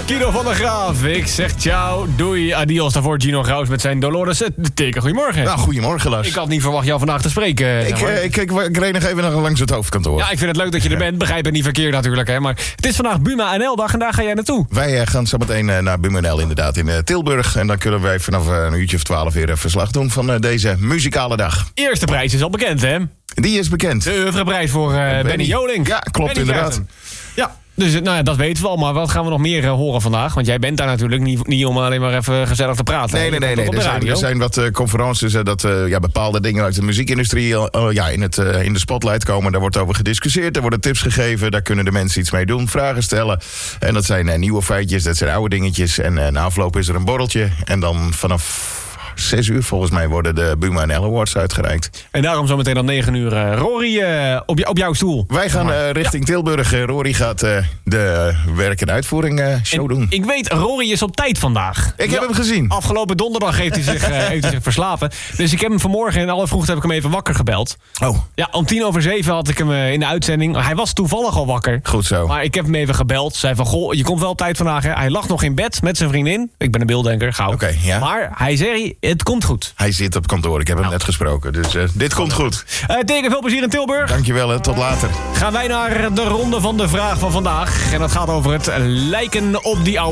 Guido van der Graaf. Ik zeg ciao, doei, adios. Daarvoor Gino Graus met zijn Dolores het teken. Goedemorgen. Nou, goedemorgen, Lars. Ik had niet verwacht jou vandaag te spreken. Ik reed nog even langs het hoofdkantoor. Ja, ik vind het leuk dat je er bent. Begrijp het niet verkeerd natuurlijk. Hè. Maar het is vandaag Buma NL-dag en daar ga jij naartoe. Wij gaan zo meteen naar Buma NL inderdaad in Tilburg. En dan kunnen wij vanaf een uurtje of 12 weer verslag doen van deze muzikale dag. Eerste prijs is al bekend, hè? Die is bekend. De oeuvreprijs voor Benny Jolink. Ja, klopt Benny inderdaad. Kruijten. Ja. Dus nou ja, dat weten we al, maar wat gaan we nog meer horen vandaag? Want jij bent daar natuurlijk niet om alleen maar even gezellig te praten. Nee. Er zijn wat conferences dat bepaalde dingen uit de muziekindustrie in de spotlight komen. Daar wordt over gediscussieerd, er worden tips gegeven. Daar kunnen de mensen iets mee doen, vragen stellen. En dat zijn nieuwe feitjes, dat zijn oude dingetjes. En na afloop is er een borreltje. En dan vanaf 6 uur volgens mij worden de Buma NL Awards uitgereikt. En daarom zometeen om 9 uur Rory op jouw stoel. Wij gaan richting Tilburg. Rory gaat de werk- en uitvoering show doen. Ik weet, Rory is op tijd vandaag. Ik heb hem gezien. Afgelopen donderdag heeft hij zich verslapen. Dus ik heb hem vanmorgen in alle vroegte heb ik hem even wakker gebeld. Oh. Ja, om 6:50 had ik hem in de uitzending. Hij was toevallig al wakker. Goed zo. Maar ik heb hem even gebeld. Zei van, goh, je komt wel op tijd vandaag. Hè? Hij lag nog in bed met zijn vriendin. Ik ben een beelddenker, gauw. Oké, ja. Maar hij zei, het komt goed. Hij zit op kantoor, ik heb hem net gesproken. Dus dit komt goed. Teken, veel plezier in Tilburg. Dankjewel, tot later. Gaan wij naar de ronde van de vraag van vandaag. En dat gaat over het lijken op die oude